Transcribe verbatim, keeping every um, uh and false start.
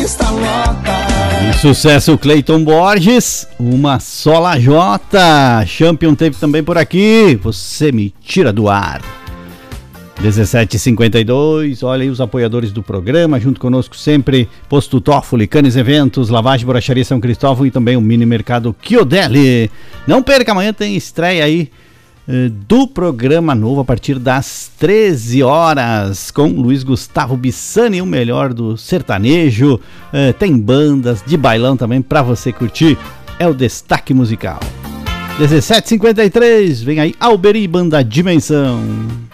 E sucesso Cleiton Borges, uma só lajota. Champion teve também por aqui, você me tira do ar. dezessete e cinquenta e dois, olha aí os apoiadores do programa, junto conosco sempre, Posto Toffoli, Canes Eventos, Lavagem Borracharia São Cristóvão e também o Mini Mercado Chiodelli. Não perca, amanhã tem estreia aí eh, do programa novo a partir das treze horas, com Luiz Gustavo Bissani, o melhor do sertanejo, eh, tem bandas de bailão também pra você curtir, é o destaque musical. dezessete e cinquenta e três, vem aí Alberi Banda Dimensão.